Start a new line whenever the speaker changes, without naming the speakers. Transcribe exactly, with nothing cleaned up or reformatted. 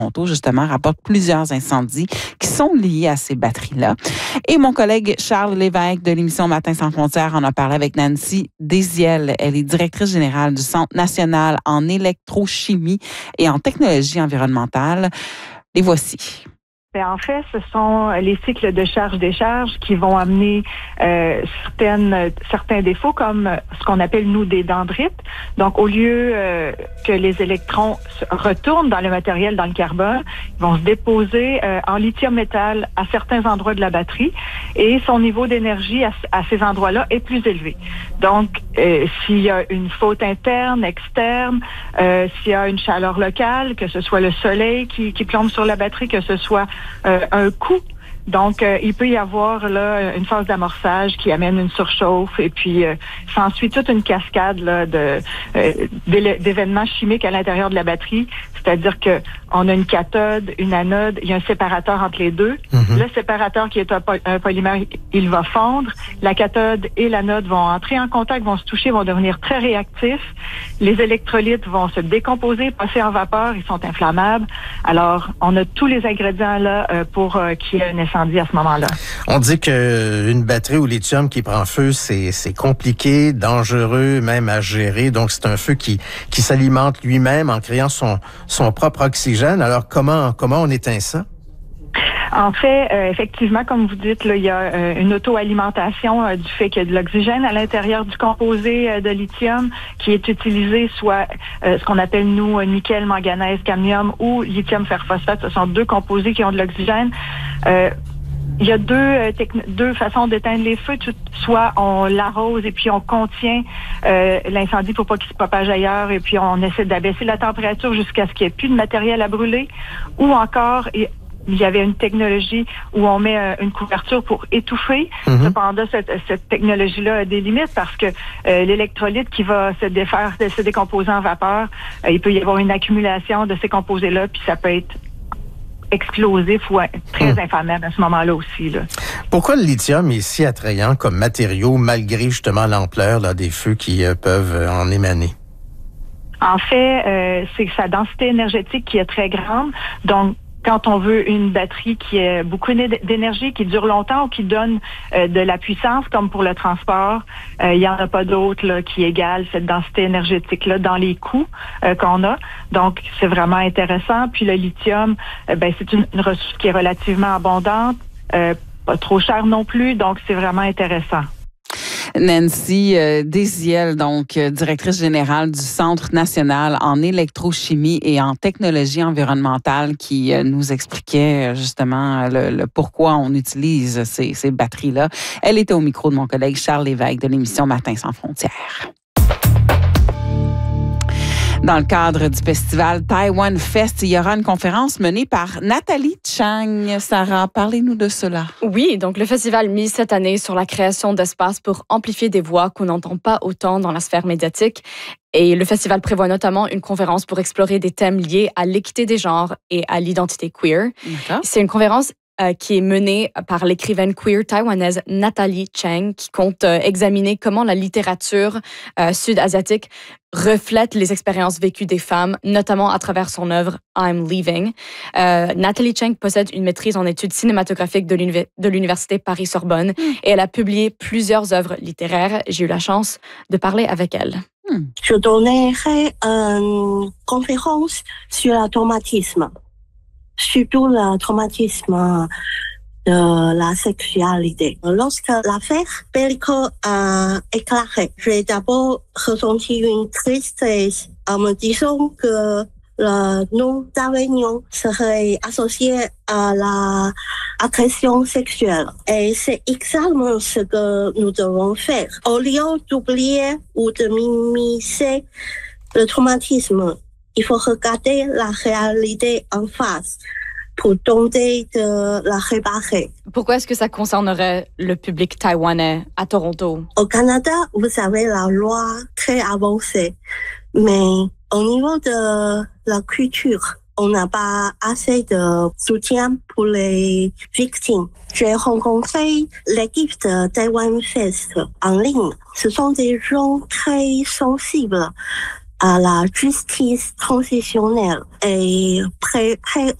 Toronto, justement, rapporte plusieurs incendies qui sont liés à ces batteries-là. Et mon collègue Charles Lévesque de l'émission Matin sans frontières en a parlé avec Nancy Désiel. Elle est directrice générale du Centre national en électrochimie et en technologie environnementale. Les voici.
Bien, en fait, ce sont les cycles de charge-décharge qui vont amener euh, certaines, certains défauts, comme ce qu'on appelle, nous, des dendrites. Donc, au lieu euh, que les électrons retournent dans le matériel, dans le carbone, ils vont se déposer euh, en lithium-métal à certains endroits de la batterie et son niveau d'énergie à, à ces endroits-là est plus élevé. Donc, euh, s'il y a une faute interne, externe, euh, s'il y a une chaleur locale, que ce soit le soleil qui, qui plombe sur la batterie, que ce soit Euh, un coup. Donc, euh, il peut y avoir là une phase d'amorçage qui amène une surchauffe et puis euh, s'ensuit toute une cascade là, de euh, d'événements chimiques à l'intérieur de la batterie. C'est-à-dire que on a une cathode, une anode, il y a un séparateur entre les deux. Mm-hmm. Le séparateur qui est un, po- un polymère, il va fondre. La cathode et l'anode vont entrer en contact, vont se toucher, vont devenir très réactifs. Les électrolytes vont se décomposer, passer en vapeur, ils sont inflammables. Alors, on a tous les ingrédients là euh, pour euh, qu'il y ait un incendie à ce moment-là.
On dit qu'une batterie au lithium qui prend feu, c'est, c'est compliqué, dangereux, même à gérer. Donc, c'est un feu qui, qui s'alimente lui-même en créant son, son propre oxygène. Alors, comment, comment on éteint ça?
En fait, euh, effectivement, comme vous dites, là, il y a euh, une auto-alimentation euh, du fait qu'il y a de l'oxygène à l'intérieur du composé euh, de lithium qui est utilisé soit euh, ce qu'on appelle, nous, nickel, manganèse, cadmium ou lithium fer phosphate. Ce sont deux composés qui ont de l'oxygène. Euh, Il y a deux, euh, techn- deux façons d'éteindre les feux. Tout, soit on l'arrose et puis on contient euh, l'incendie pour pas qu'il se propage ailleurs et puis on essaie d'abaisser la température jusqu'à ce qu'il n'y ait plus de matériel à brûler. Ou encore, et, il y avait une technologie où on met euh, une couverture pour étouffer. Mm-hmm. Cependant, cette, cette technologie-là a des limites parce que euh, l'électrolyte qui va se défaire, se décomposer en vapeur, euh, il peut y avoir une accumulation de ces composés-là, puis ça peut être explosif ou très mmh. inflammable à ce moment-là aussi. Là.
Pourquoi le lithium est si attrayant comme matériau malgré justement l'ampleur là, des feux qui euh, peuvent en émaner?
En fait, euh, c'est sa densité énergétique qui est très grande. Donc, quand on veut une batterie qui a beaucoup d'énergie, qui dure longtemps ou qui donne euh, de la puissance, comme pour le transport, euh, il n'y en a pas d'autre là, qui égale cette densité énergétique-là dans les coûts euh, qu'on a. Donc, c'est vraiment intéressant. Puis le lithium, euh, ben c'est une, une ressource qui est relativement abondante, euh, pas trop chère non plus, donc c'est vraiment intéressant.
Nancy euh, Désiel, donc euh, directrice générale du Centre national en électrochimie et en technologie environnementale, qui euh, nous expliquait euh, justement le, le pourquoi on utilise ces, ces batteries-là. Elle était au micro de mon collègue Charles Lévesque de l'émission Matin sans frontières. Dans le cadre du festival Taiwan Fest, il y aura une conférence menée par Nathalie Chang. Sarah, parlez-nous de cela.
Oui, donc le festival mise cette année sur la création d'espaces pour amplifier des voix qu'on n'entend pas autant dans la sphère médiatique. Et le festival prévoit notamment une conférence pour explorer des thèmes liés à l'équité des genres et à l'identité queer. D'accord. C'est une conférence Euh, qui est menée par l'écrivaine queer taïwanaise Nathalie Chang, qui compte euh, examiner comment la littérature euh, sud-asiatique reflète les expériences vécues des femmes, notamment à travers son œuvre I'm Leaving. Euh, Nathalie Chang possède une maîtrise en études cinématographiques de, l'univers- de l'Université Paris-Sorbonne mm. et elle a publié plusieurs œuvres littéraires. J'ai eu la chance de parler avec elle.
Mm. Je donnerai une conférence sur le traumatisme. Surtout le traumatisme de la sexualité. Lorsque l'affaire Bellico a éclaté, j'ai d'abord ressenti une tristesse en me disant que le non-avenant serait associé à l'agression sexuelle. Et c'est exactement ce que nous devons faire. Au lieu d'oublier ou de minimiser le traumatisme, il faut regarder la réalité en face pour tenter de la réparer.
Pourquoi est-ce que ça concernerait le public taïwanais à Toronto?
Au Canada, vous avez la loi très avancée, mais au niveau de la culture, on n'a pas assez de soutien pour les victimes. J'ai rencontré l'équipe de Taiwan Fest en ligne. Ce sont des gens très sensibles à la justice transitionnelle et pré